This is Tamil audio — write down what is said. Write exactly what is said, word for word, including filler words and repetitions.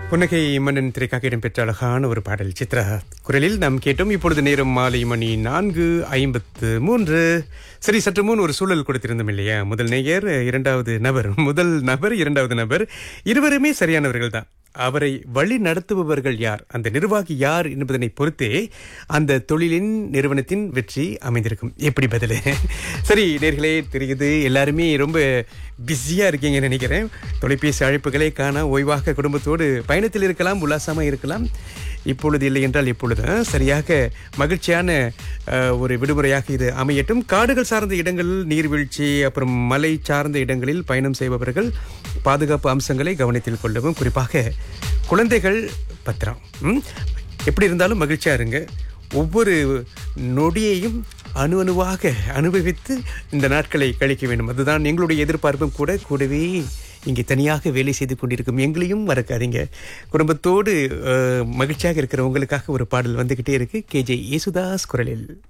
புன்னகை மன்னன் திரைக்காக இடம்பெற்ற அழகான ஒரு பாடல் சித்ரா குரலில் நாம் கேட்டோம். இப்பொழுது நேரம் மாலை மணி நான்கு ஐம்பத்து மூன்று. சரி, சற்று முன் ஒரு சூழல் கொடுத்திருந்தோம் இல்லையா? முதல் நேயர், இரண்டாவது நபர், முதல் நபர், இரண்டாவது நபர் இருவருமே சரியானவர்கள் தான். அவரை வழி நடத்துபவர்கள் யார், அந்த நிர்வாகி யார் என்பதனை பொறுத்தே அந்த தொழிலின் நிறுவனத்தின் வெற்றி அமைந்திருக்கும். எப்படி பதில்? சரி நேர்களே, தெரியுது எல்லாருமே ரொம்ப பிஸியா இருக்கீங்கன்னு நினைக்கிறேன். தொலைபேசி அழைப்புகளை காண ஓய்வாக குடும்பத்தோடு பயணத்தில் இருக்கலாம், உல்லாசமா இருக்கலாம். இப்பொழுது இல்லை என்றால் இப்பொழுது சரியாக மகிழ்ச்சியான ஒரு விடுமுறையாக இது அமையட்டும். காடுகள் சார்ந்த இடங்களில், நீர்வீழ்ச்சி, அப்புறம் மலை சார்ந்த இடங்களில் பயணம் செய்பவர்கள் பாதுகாப்பு அம்சங்களை கவனத்தில் கொள்ளவும். குறிப்பாக குழந்தைகள் பத்திரம். எப்படி இருந்தாலும் மகிழ்ச்சியா இருங்க. ஒவ்வொரு நொடியையும் அணு அணுவாக அனுபவித்து இந்த நாட்களை கழிக்க வேண்டும். அதுதான் எங்களுடைய எதிர்பார்ப்பும் கூட. கூடவே இங்கே தனியாக வேலை செய்து கொண்டிருக்கும் எங்களையும் மறக்காதீங்க. குடும்பத்தோடு மகிழ்ச்சியாக இருக்கிற உங்களுக்காக ஒரு பாடல் வந்துகிட்டே இருக்கு, கே ஜே யேசுதாஸ் குரலில்.